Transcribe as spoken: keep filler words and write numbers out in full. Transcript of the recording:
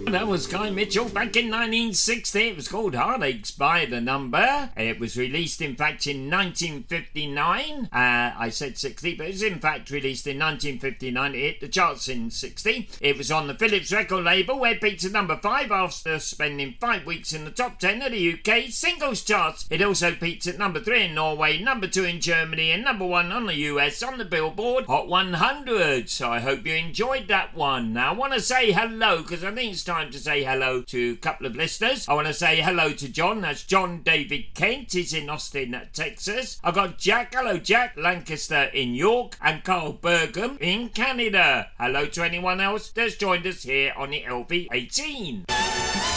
That was Guy Mitchell back in nineteen sixty. It was called Heartaches by the Number. It was released, in fact, in nineteen fifty-nine. Uh, I said sixty, but it was in fact released in nineteen fifty-nine. It hit the charts in sixty. It was on the Philips record label, where it peaked at number five after spending five weeks in the top ten of the U K singles charts. It also peaked at number three in Norway, number two in Germany, and number one on the U S on the Billboard Hot one hundred. So I hope you enjoyed that one. Now I want to say hello, because I think it's time to say hello to a couple of listeners. I want to say hello to John. That's John David Kent. He's in Austin, Texas. I've got Jack. Hello, Jack. Lancaster in York. And Carl Burgum in Canada. Hello to anyone else that's joined us here on the L V eighteen.